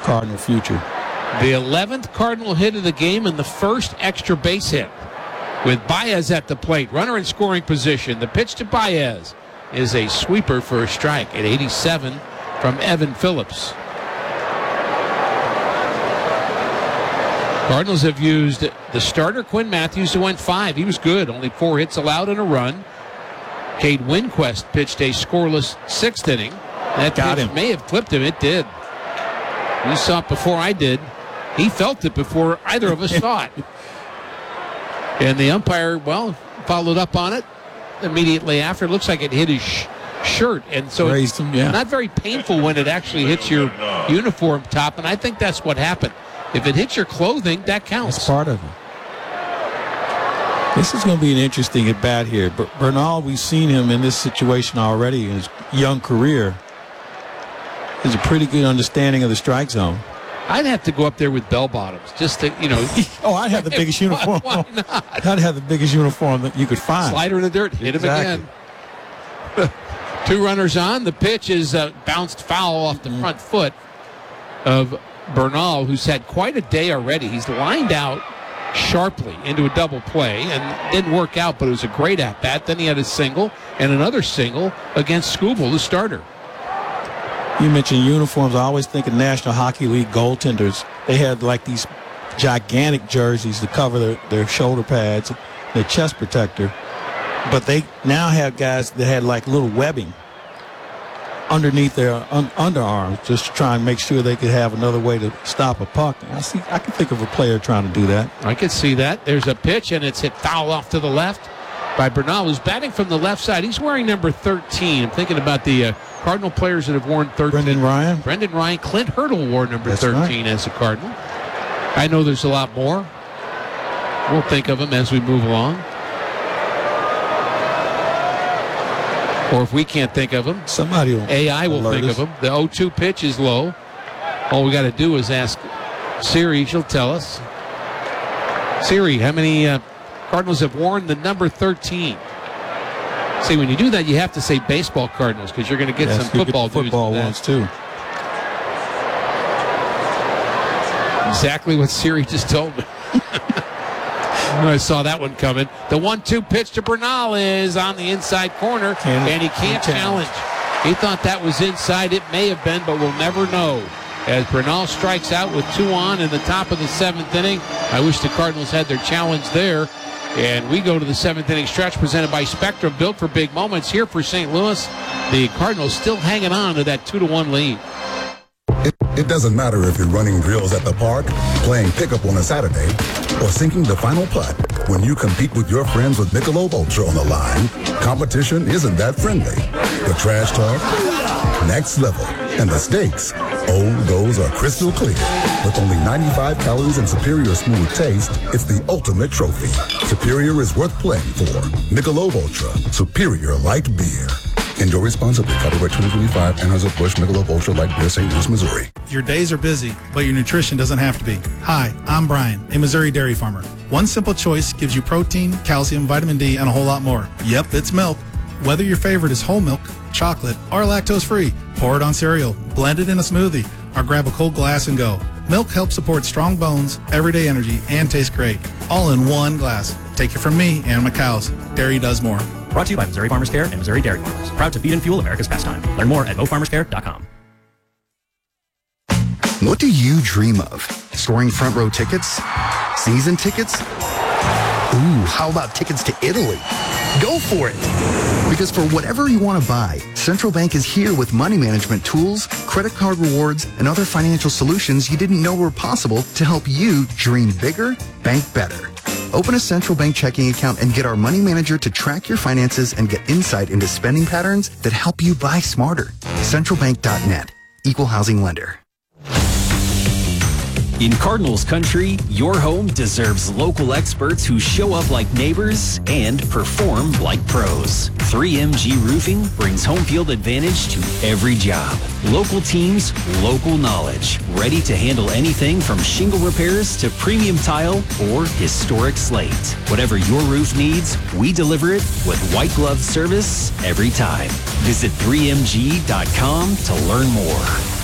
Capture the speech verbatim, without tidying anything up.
Cardinal future. The eleventh Cardinal hit of the game and the first extra base hit with Baez at the plate. Runner in scoring position. The pitch to Baez is a sweeper for a strike at eighty-seven from Evan Phillips. Cardinals have used the starter Quinn Matthews, who went five. He was good, only four hits allowed and a run. Cade Winquist pitched a scoreless sixth inning. That Got pitch him. may have clipped him. It did. You saw it before I did. He felt it before either of us saw it. And the umpire, well, followed up on it immediately after. It looks like it hit his sh- shirt. And so Raised him, yeah. it's not very painful when it actually hits your uniform top. And I think that's what happened. If it hits your clothing, that counts. That's part of it. This is going to be an interesting at bat here. But Bernal, we've seen him in this situation already in his young career. He has a pretty good understanding of the strike zone. I'd have to go up there with bell bottoms just to, you know. Oh, I'd have the biggest uniform. Why not? I'd have the biggest uniform that you could find. Slider in the dirt, hit Exactly. him again. Two runners on. The pitch is uh, bounced foul off the front foot of Bernal, who's had quite a day already. He's lined out sharply into a double play and didn't work out, but it was a great at-bat. Then he had a single and another single against Skubal, the starter. You mentioned uniforms. I always think of National Hockey League goaltenders. They had like these gigantic jerseys to cover their, their shoulder pads, their chest protector. But they now have guys that had like little webbing underneath their un- underarms just to try and make sure they could have another way to stop a puck. I see. I can think of a player trying to do that. I can see that. There's a pitch, and it's hit foul off to the left by Bernal, who's batting from the left side. He's wearing number thirteen. I'm thinking about the uh, Cardinal players that have worn thirteen. Brendan Ryan. Brendan Ryan. Clint Hurdle wore number That's thirteen right. as a Cardinal. I know there's a lot more. We'll think of them as we move along. Or if we can't think of them, Somebody will A I will alert think us. of them. The oh two pitch is low. All we got to do is ask Siri. She'll tell us. Siri, how many uh, Cardinals have worn the number thirteen? See, when you do that, you have to say baseball Cardinals because you're going to get Yes, some you get football the football dudes with ones too. that. Exactly what Siri just told me. I saw that one coming. The one two pitch to Bernal is on the inside corner, Can't- and he can't can't challenge. He thought that was inside. It may have been, but we'll never know. As Bernal strikes out with two on in the top of the seventh inning. I wish the Cardinals had their challenge there. And we go to the seventh inning stretch presented by Spectrum, built for big moments here for Saint Louis. The Cardinals still hanging on to that two to one lead. It, it doesn't matter if you're running drills at the park, playing pickup on a Saturday, or sinking the final putt. When you compete with your friends with Michelob Ultra on the line, competition isn't that friendly. The trash talk, next level, and the stakes, oh, those are crystal clear. With only ninety-five calories and superior smooth taste, it's the ultimate trophy. Superior is worth playing for. Michelob Ultra, superior light beer. Enjoy responsibly. Copyright twenty twenty-five, Anheuser-Busch Michelob Ultra Light Beer, Saint Louis, Missouri. Your days are busy, but your nutrition doesn't have to be. Hi, I'm Brian, a Missouri dairy farmer. One simple choice gives you protein, calcium, vitamin D, and a whole lot more. Yep, it's milk. Whether your favorite is whole milk, chocolate, or lactose-free, pour it on cereal, blend it in a smoothie, or grab a cold glass and go. Milk helps support strong bones, everyday energy, and tastes great. All in one glass. Take it from me and my cows. Dairy does more. Brought to you by Missouri Farmers Care and Missouri Dairy Farmers. Proud to feed and fuel America's pastime. Learn more at go farmers care dot com. What do you dream of? Scoring front row tickets? Season tickets? Ooh, how about tickets to Italy? Go for it! Because for whatever you want to buy, Central Bank is here with money management tools, credit card rewards, and other financial solutions you didn't know were possible to help you dream bigger, bank better. Open a Central Bank checking account and get our money manager to track your finances and get insight into spending patterns that help you buy smarter. central bank dot net. Equal housing lender. In Cardinals country, your home deserves local experts who show up like neighbors and perform like pros. three M G Roofing brings home field advantage to every job. Local teams, local knowledge. Ready to handle anything from shingle repairs to premium tile or historic slate. Whatever your roof needs, we deliver it with white glove service every time. Visit three M G dot com to learn more.